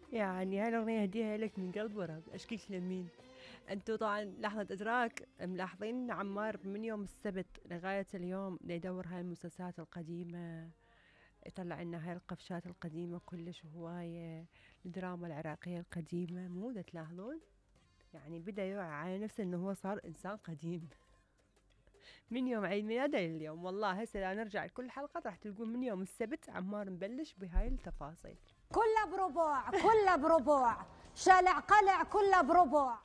يعني هاي الأغنية هديها لك من قلب ورب، أشكيك لمين. أنتوا طبعا لحظة إدراك ملاحظين عمار من يوم السبت لغاية اليوم يدور هاي المسلسلات القديمة، يطلع لنا هاي القفشات القديمة كلش هواية، الدراما العراقية القديمة، مو دا تلاحظون؟ يعني بدأ يوعى على نفسه إنه هو صار إنسان قديم من يوم عيد ميلاده لليوم. والله هسه لا نرجع لكل حلقة راح تلقون من يوم السبت عمار مبلش بهاي التفاصيل. كله بربع كله بربع، شلع قلع كله بربع.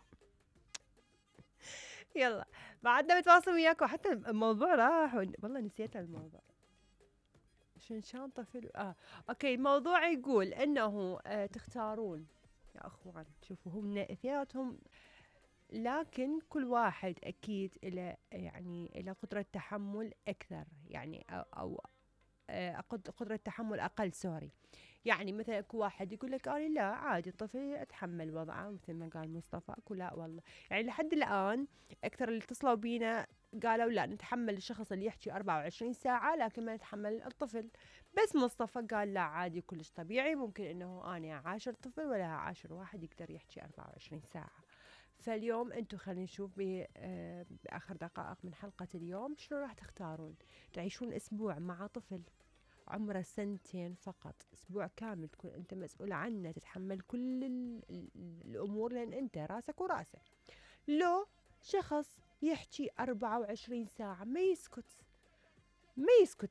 يلا بعدنا بتواصل وياكم، حتى الموضوع راح والله نسيت الموضوع. شنشان طفل اوكي، الموضوع يقول انه تختارون يا اخوان، شوفوا هم اثنيناتهم، لكن كل واحد اكيد له يعني له قدرة تحمل اكثر، يعني او قدرة تحمل أقل، سوري. يعني مثلا اكو واحد يقول لك أنا لا عادي الطفل أتحمل وضعه، مثل ما قال مصطفى، أكو لا والله. يعني لحد الآن أكثر اللي اتصلوا بينا قالوا لا نتحمل الشخص اللي يحكي 24 ساعة لكن ما نتحمل الطفل. بس مصطفى قال لا عادي كلش طبيعي، ممكن إنه أنا أعاشر طفل ولا أعاشر واحد يقدر يحكي 24 ساعة. فاليوم انتم خلينا نشوف بآخر دقائق من حلقة اليوم شنو راح تختارون. تعيشون أسبوع مع طفل عمره سنتين فقط، أسبوع كامل تكون أنت مسؤول عنه، تتحمل كل الأمور لأن أنت راسك وراسه، لو شخص يحكي 24 ساعة ما يسكت، ما يسكت